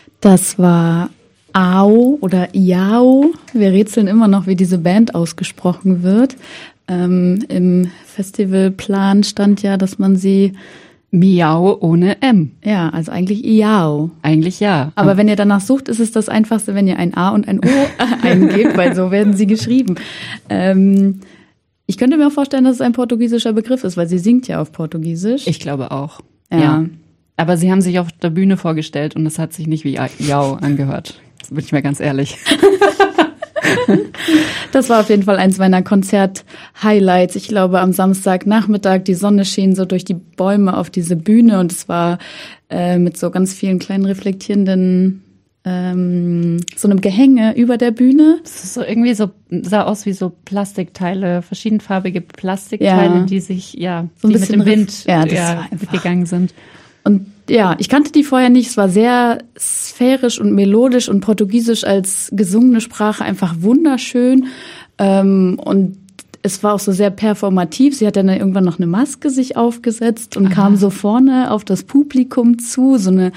Das war Ao oder Iao. Wir rätseln immer noch, wie diese Band ausgesprochen wird. Im Festivalplan stand ja, dass man sie Miau ohne M. Ja, also eigentlich Iao. Eigentlich ja. Aber wenn ihr danach sucht, ist es das Einfachste, wenn ihr ein A und ein O eingebt, weil so werden sie geschrieben. Ich könnte mir auch vorstellen, dass es ein portugiesischer Begriff ist, weil sie singt ja auf Portugiesisch. Ich glaube auch. Ja. Aber sie haben sich auf der Bühne vorgestellt und es hat sich nicht wie Iao angehört. Das bin ich mir ganz ehrlich. Das war auf jeden Fall eins meiner Konzert-Highlights. Ich glaube, am Samstagnachmittag, die Sonne schien so durch die Bäume auf diese Bühne und es war mit so ganz vielen kleinen reflektierenden, so einem Gehänge über der Bühne. Das ist so irgendwie so, sah aus wie so Plastikteile, verschiedenfarbige Plastikteile, die sich, so ein die mit dem Wind gegangen sind. Und ja, ich kannte die vorher nicht. Es war sehr sphärisch und melodisch und Portugiesisch als gesungene Sprache einfach wunderschön. Und es war auch so sehr performativ. Sie hat dann irgendwann noch eine Maske sich aufgesetzt und kam so vorne auf das Publikum zu, so eine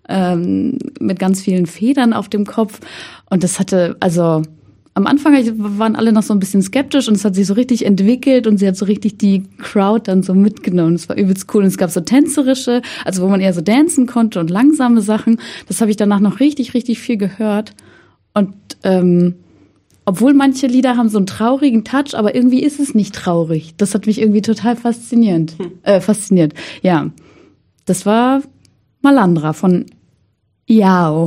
mit ganz vielen Federn auf dem Kopf. Und das hatte, also am Anfang waren alle noch so ein bisschen skeptisch und es hat sich so richtig entwickelt und sie hat so richtig die Crowd dann so mitgenommen. Es war übelst cool und es gab so tänzerische, also wo man eher so dancen konnte und langsame Sachen. Das habe ich danach noch richtig, richtig viel gehört. Und obwohl manche Lieder haben so einen traurigen Touch, aber irgendwie ist es nicht traurig. Das hat mich irgendwie total fasziniert. Ja, das war Malandra von Iao.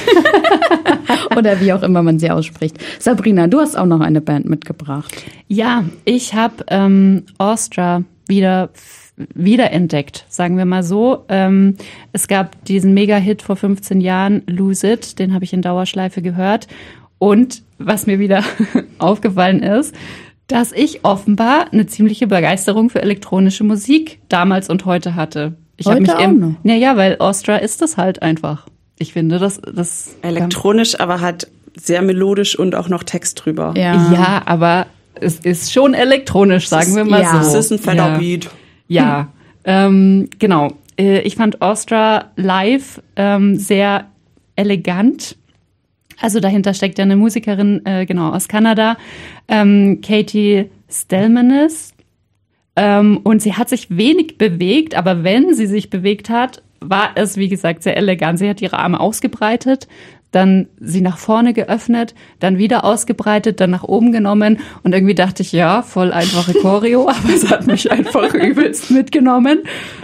Oder wie auch immer man sie ausspricht. Sabrina, du hast auch noch eine Band mitgebracht. Ja, ich habe Aostra wiederentdeckt, sagen wir mal so. Es gab diesen Mega-Hit vor 15 Jahren, Lose It, den habe ich in Dauerschleife gehört. Und was mir wieder aufgefallen ist, dass ich offenbar eine ziemliche Begeisterung für elektronische Musik damals und heute hatte. Ich heute auch noch? Ja, weil Aostra ist das halt einfach. Ich finde, das elektronisch, aber halt sehr melodisch und auch noch Text drüber. Ja, aber es ist schon elektronisch, sagen wir mal so. Es ist ein fetter Beat. Ja, genau. Ich fand Aostra live sehr elegant. Also dahinter steckt ja eine Musikerin, aus Kanada, Katie Stelmanis. Und sie hat sich wenig bewegt, aber wenn sie sich bewegt hat, war es, wie gesagt, sehr elegant. Sie hat ihre Arme ausgebreitet, dann sie nach vorne geöffnet, dann wieder ausgebreitet, dann nach oben genommen. Und irgendwie dachte ich, ja, voll einfache Choreo, aber es hat mich einfach übelst mitgenommen.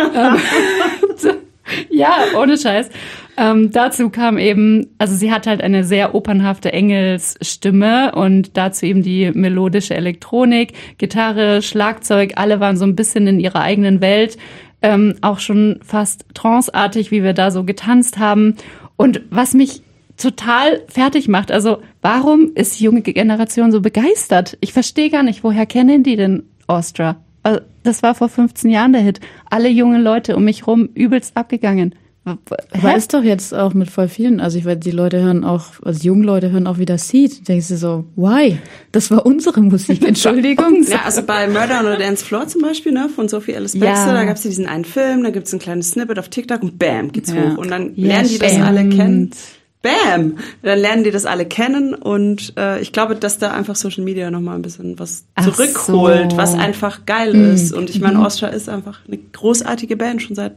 Ja, ohne Scheiß. Dazu kam eben, also sie hat halt eine sehr opernhafte Engelsstimme und dazu eben die melodische Elektronik, Gitarre, Schlagzeug, alle waren so ein bisschen in ihrer eigenen Welt. Auch schon fast tranceartig, wie wir da so getanzt haben. Und was mich total fertig macht, also warum ist die junge Generation so begeistert? Ich verstehe gar nicht, woher kennen die denn Aostra? Also, das war vor 15 Jahren der Hit. Alle jungen Leute um mich rum übelst abgegangen. Aber ist doch jetzt auch mit voll vielen, also ich weiß, die Leute hören auch, also junge Leute hören auch wieder Seed. Denkst du so, why? Das war unsere Musik, Entschuldigung. Ja, also bei Murder on the Dance Floor zum Beispiel, ne, von Sophie Ellis Bextor, da gab's ja diesen einen Film, da gibt's ein kleines Snippet auf TikTok und bam, geht's hoch. Und dann lernen die das alle kennen. Bam! Dann lernen die das alle kennen und ich glaube, dass da einfach Social Media nochmal ein bisschen was zurückholt, was einfach geil ist. Und ich meine, Aostra ist einfach eine großartige Band, schon seit